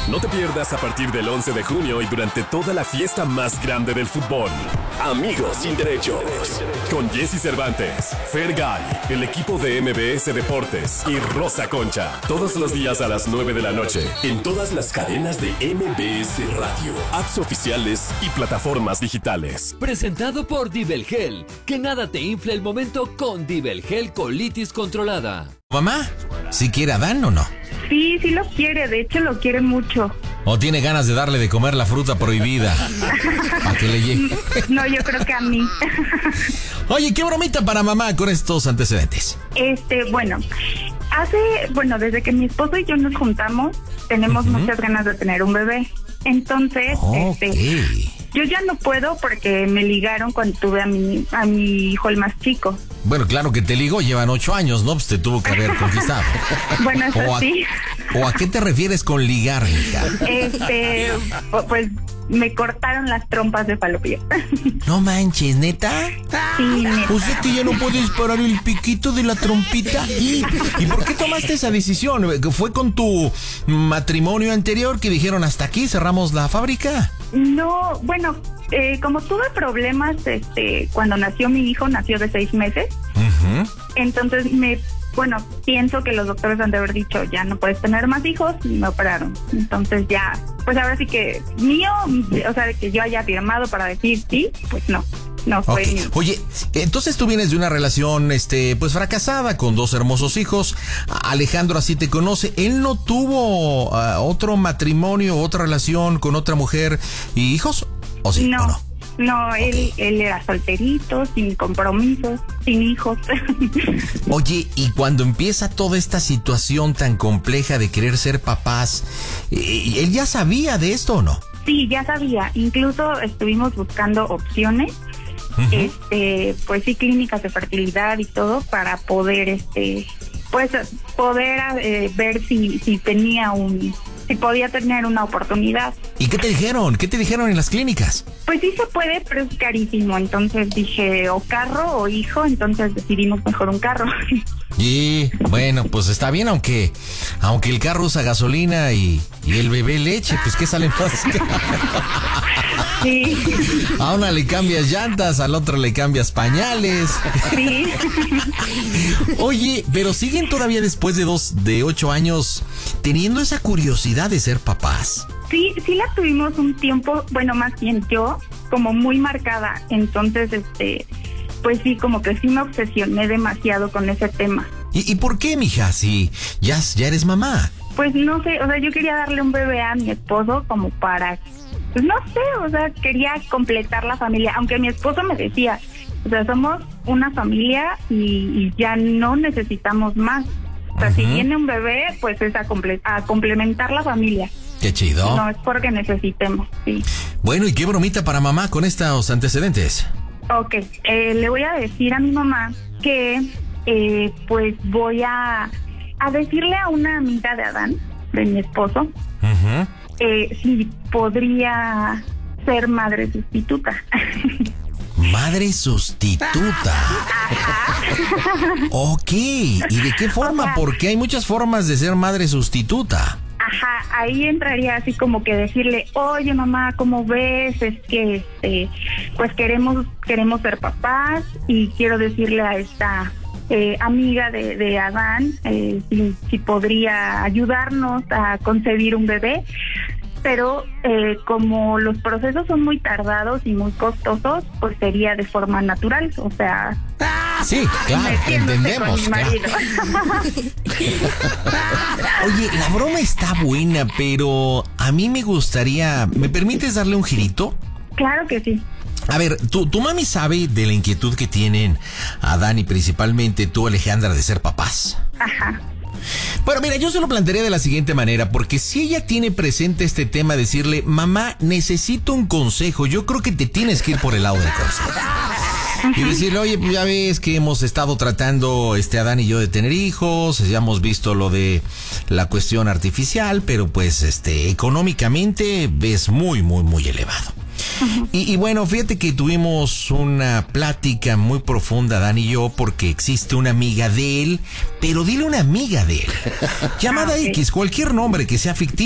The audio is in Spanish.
No te pierdas a partir del 11 de junio y durante toda la fiesta más grande del fútbol. Amigos sin derechos. Con Jesse Cervantes, Fergay, el equipo de MBS Deportes y Rosa Concha. Todos los días a las 9 de la noche. En todas las cadenas de MBS Radio, apps oficiales y plataformas digitales. Presentado por Dibelgel. Que nada te infle el momento con Dibelgel Colitis Controlada. Mamá, ¿sí quiere a Dan o no? Sí, sí lo quiere, de hecho lo quiere mucho. ¿O tiene ganas de darle de comer la fruta prohibida? ¿Para que le llegue? No, yo creo que a mí. Oye, ¿qué bromita para mamá con estos antecedentes? Bueno, desde que mi esposo y yo nos juntamos, tenemos muchas ganas de tener un bebé. Entonces, yo ya no puedo porque me ligaron cuando tuve a mi hijo el más chico. Bueno, claro que te ligó, llevan 8 años, ¿no? Pues te tuvo que haber conquistado. Bueno, eso sí. ¿O a qué te refieres con ligar, hija? Pues me cortaron las trompas de falopio. No manches, ¿neta? Sí, neta. O sea que ya no puedes parar el piquito de la trompita. ¿Y por qué tomaste esa decisión? ¿Fue con tu matrimonio anterior que dijeron hasta aquí, cerramos la fábrica? No, bueno, como tuve problemas, cuando nació mi hijo, nació de 6 meses. Entonces pienso que los doctores han de haber dicho, ya no puedes tener más hijos, y me operaron. Entonces ya, pues ahora sí que mío, o sea, de que yo haya firmado para decir sí, pues no fue mío. Oye, entonces tú vienes de una relación, pues fracasada, con 2 hermosos hijos. Alejandro así te conoce. ¿Él no tuvo otro matrimonio, otra relación con otra mujer y hijos? ¿O sí? No. ¿O no? No, él era solterito, sin compromisos, sin hijos. Oye, y cuando empieza toda esta situación tan compleja de querer ser papás, ¿él ya sabía de esto o no? Sí, ya sabía. Incluso estuvimos buscando opciones, pues sí, clínicas de fertilidad y todo para poder, ver si podía tener una oportunidad. ¿Y qué te dijeron? ¿Qué te dijeron en las clínicas? Pues sí se puede, pero es carísimo. Entonces dije, o carro o hijo, entonces decidimos mejor un carro. Y bueno, pues está bien, aunque el carro usa gasolina y el bebé leche, pues ¿qué sale más? Sí. A una le cambias llantas, al otro le cambias pañales. Sí. Oye, pero siguen todavía después de 8 años teniendo esa curiosidad de ser papás. Sí la tuvimos un tiempo, bueno, más bien yo, como muy marcada. Entonces, pues sí, como que sí me obsesioné demasiado con ese tema. ¿Y por qué, mija? Si ya eres mamá. Pues no sé, o sea, yo quería darle un bebé a mi esposo como para, pues no sé, o sea, quería completar la familia, aunque mi esposo me decía, o sea, somos una familia y ya no necesitamos más. O sea, si viene un bebé, pues es a complementar la familia. Qué chido. No es porque necesitemos, sí. Bueno, ¿y qué bromita para mamá con estos antecedentes? Ok, le voy a decir a mi mamá que pues voy a decirle a una amiga de Adán, de mi esposo, si podría ser madre sustituta. Madre sustituta. Ok, ¿y de qué forma? O sea, porque hay muchas formas de ser madre sustituta. Ajá, ahí entraría así como que decirle, oye mamá, ¿cómo ves? Es que pues queremos ser papás y quiero decirle a esta amiga de Adán si podría ayudarnos a concebir un bebé. Pero como los procesos son muy tardados y muy costosos, pues sería de forma natural, o sea... Sí, claro, entendemos. Claro. Oye, la broma está buena, pero a mí me gustaría... ¿Me permites darle un girito? Claro que sí. A ver, tu mami sabe de la inquietud que tienen Adán y principalmente tú, Alejandra, de ser papás. Ajá. Bueno, mira, yo se lo plantearía de la siguiente manera, porque si ella tiene presente este tema, decirle, mamá, necesito un consejo, yo creo que te tienes que ir por el lado del consejo. Y decirle, oye, pues ya ves que hemos estado tratando, Adán y yo, de tener hijos, ya hemos visto lo de la cuestión artificial, pero pues, económicamente es muy, muy, muy elevado. Y bueno, fíjate que tuvimos una plática muy profunda, Dan y yo, porque existe una amiga de él, pero dile una amiga de él, llamada X, cualquier nombre que sea ficticio.